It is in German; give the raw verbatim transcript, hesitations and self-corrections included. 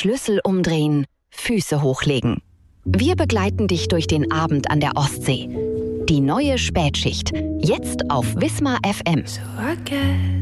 Schlüssel umdrehen, Füße hochlegen. Wir begleiten dich durch den Abend an der Ostsee. Die neue Spätschicht, jetzt auf Wismar F M.